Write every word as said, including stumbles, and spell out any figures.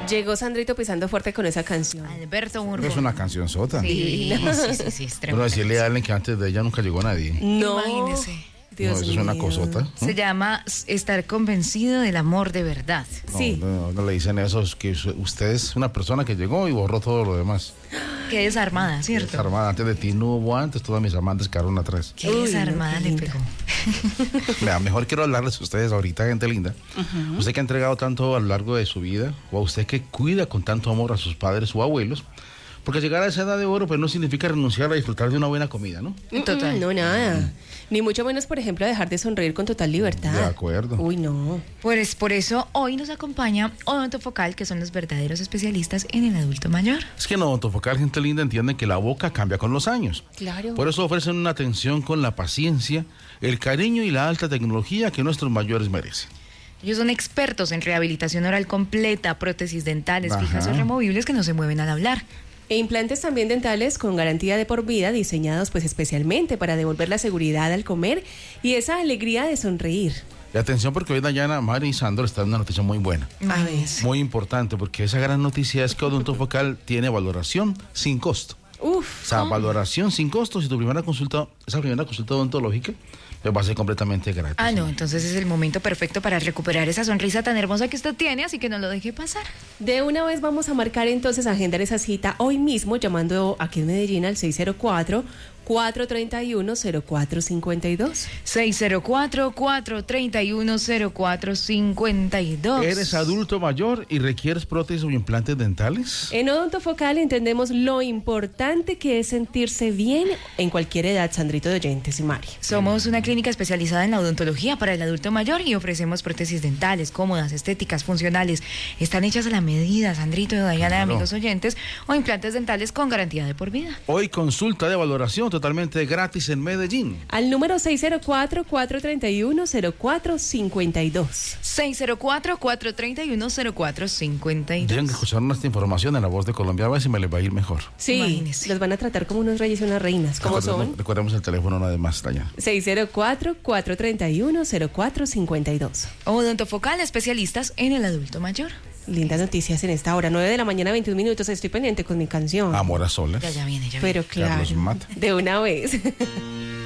Llegó Sandrito pisando fuerte con esa canción. Alberto Urbo. Es una canción sota. Sí, sí, sí, sí, es Pero decirle a Allen que antes de ella nunca llegó nadie. No, imagínese. Dios no, eso mío. es una cosota, ¿no? Se llama Estar convencido del amor de verdad. No, Sí. no, no le dicen eso, es que usted es una persona que llegó y borró todo lo demás. Qué desarmada, ¿cierto? Desarmada, antes de ti no hubo antes, todas mis amantes quedaron atrás. Qué Uy, desarmada no, qué le linda. pegó. Vea, mejor quiero hablarles a ustedes ahorita, gente linda. Uh-huh. Usted que ha entregado tanto a lo largo de su vida, o a usted que cuida con tanto amor a sus padres o abuelos, porque llegar a esa edad de oro pues no significa renunciar a disfrutar de una buena comida, ¿no? Total. No, nada. Ni mucho menos, por ejemplo, dejar de sonreír con total libertad. De acuerdo. Uy, no. Pues por eso hoy nos acompaña Odontofocal, que son los verdaderos especialistas en el adulto mayor. Es que en Odontofocal, gente linda, entiende que la boca cambia con los años. Claro. Por eso ofrecen una atención con la paciencia, el cariño y la alta tecnología que nuestros mayores merecen. Ellos son expertos en rehabilitación oral completa, prótesis dentales, Ajá. fijas o removibles que no se mueven al hablar. E implantes también dentales con garantía de por vida, diseñados pues especialmente para devolver la seguridad al comer y esa alegría de sonreír. Y atención porque hoy Dayana, Mari y Sandro están dando una noticia muy buena. A ver. Muy importante porque esa gran noticia es que Odontofocal tiene valoración sin costo. Uf. O sea, valoración sin costo. Si tu primera consulta, esa primera consulta odontológica, pues va a ser completamente gratis. Ah, no, entonces es el momento perfecto para recuperar esa sonrisa tan hermosa que usted tiene, así que no lo deje pasar. De una vez vamos a marcar entonces, agendar esa cita hoy mismo, llamando aquí en Medellín al seis cero cuatro, cuatro tres uno, cero cuatro cinco dos. seis cero cuatro, cuatro tres uno, cero cuatro cinco dos. ¿Eres adulto mayor y requieres prótesis o implantes dentales? En Odontofocal entendemos lo importante que es sentirse bien en cualquier edad, Sandrito de oyentes y Mari. Somos una clínica especializada en la odontología para el adulto mayor y ofrecemos prótesis dentales, cómodas, estéticas, funcionales. Están hechas a la medida, Sandrito, Dayana, Claro. amigos oyentes, o implantes dentales con garantía de por vida. Hoy consulta de valoración totalmente gratis en Medellín. Al número seis cero cuatro, cuatro tres uno, cero cuatro cinco dos. seis cero cuatro, cuatro tres uno, cero cuatro cinco Tienen que dos. escuchar esta información en la voz de Colombia, a ver si me les va a ir mejor. Sí, Imagínese. los van a tratar como unos reyes y unas reinas. ¿Cómo Recordemos- son? Recordemos el teléfono una vez más, Dayana. seis cero cuatro, cuatro tres uno, cero cuatro cinco dos. Odontofocal, especialistas en el adulto mayor. Lindas noticias en esta hora, nueve de la mañana, veintiún minutos. Estoy pendiente con mi canción. Amor a solas. Ya, ya viene, ya viene. Pero claro, Carlos Mata. de una vez.